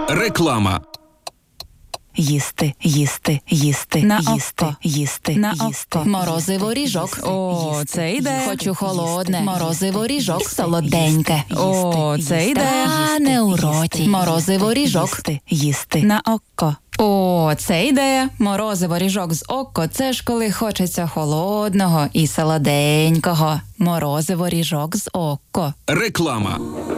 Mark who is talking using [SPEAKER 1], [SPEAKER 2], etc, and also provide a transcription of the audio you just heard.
[SPEAKER 1] Реклама.
[SPEAKER 2] Їсти, їсти, їсти,
[SPEAKER 3] На
[SPEAKER 2] їсти,
[SPEAKER 3] око.
[SPEAKER 2] їсти,
[SPEAKER 3] На
[SPEAKER 2] їсти.
[SPEAKER 3] око.
[SPEAKER 4] Морозиво ріжок.
[SPEAKER 3] О, це йде.
[SPEAKER 4] Хочу холодне. Морозиво ріжок.
[SPEAKER 2] Їсти,
[SPEAKER 4] Солоденьке.
[SPEAKER 3] О, це йде.
[SPEAKER 4] Стане у роті. Морозиво ріжок.
[SPEAKER 2] Їсти, їсти.
[SPEAKER 3] На око. О, це ідея. Морозиво ріжок з око. Це ж коли хочеться холодного і солоденького. Морозиво ріжок з око.
[SPEAKER 1] Реклама.